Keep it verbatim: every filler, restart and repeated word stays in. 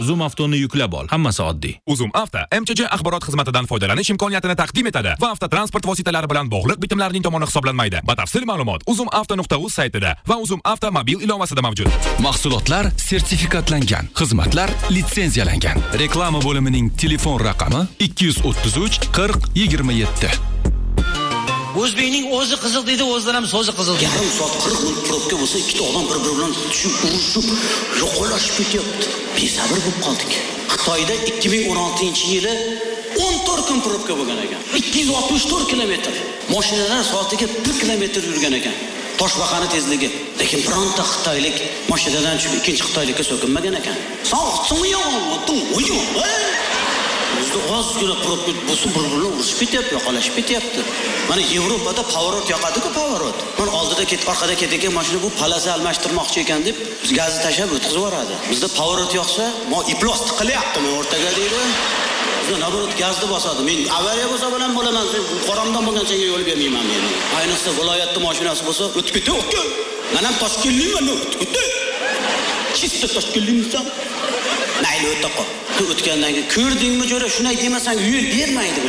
Zoom Avtoni yuklab ol. Hammasi oddiy. Uzum Avto M Ch J axborot xizmatidan foydalanish imkoniyatini taqdim etadi va avtotransport vositalari bilan bog'liq bitimlarning tomoni hisoblanmaydi. Batafsil ma'lumot uzum avto nuqta uz saytida va Uzum Avto mobil ilovasida mavjud. Mahsulotlar sertifikatlangan, xizmatlar litsenziyalangan. Reklama bo'limining telefon raqami ikki yuz o'ttiz uch qirq yigirma yetti. O'zbekning o'zi qiziq deydi, o'zidan ham so'zi qiziq. Yarim soat qirq minut probka bo'lsa, ikkita odam bir-biri bilan tushib, urushib, yo'qolashib ketyapti. Besabr bo'lib qoldik. Xitoyda ikki ming o'n oltinchi yili o'n to'rt kun probka bo'lgan ekan. ikki yuz oltmish to'rt kilometr. Mashinalar soatiga bir kilometr yurgan ekan. Toshbaqani tezligi. Lekin bironta xitoylik mashinadan tushib ikkinchi xitoylikka so'kinmagan ekan. Sog'timi yo'qmi? O'yim. Bizda ozgina probka bo'lsa, bir-birini urushib ketyapti, yo'qolashib ketyapti. Mana Yevropada pavorot yoqadi-ku, pavorot. Mana oldida ketib, orqada ketayotgan mashina bu palasi almashtirmoqchi ekan deb gazni tashab o'tkazib yuboradi. Bizda pavorot yoqsa, mo iplos tiqilyaptimi o'rtaga deydi. Bizda naborot gazni bosadi. Men avariya bo'lsa bilan bo'laman, qoramdan bo'lgan senga yo'l bermayman men. Ayniqsa viloyatda mashinasi bo'lsa, o'tib ketdi. Men ham Toshkentliman, o'tib ketdi. Chista Toshkentliman. Mayli o'tib qol. O'tgandan keyin ko'rdingmi jo'ra, shunday demasang yo'l bermaydi bu